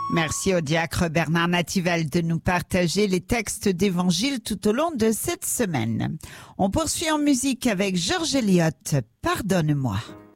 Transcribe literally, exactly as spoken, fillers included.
Merci au diacre Bernard Nativel de nous partager les textes d'évangile tout au long de cette semaine. On poursuit en musique avec Georges Eliot, Pardonne-moi.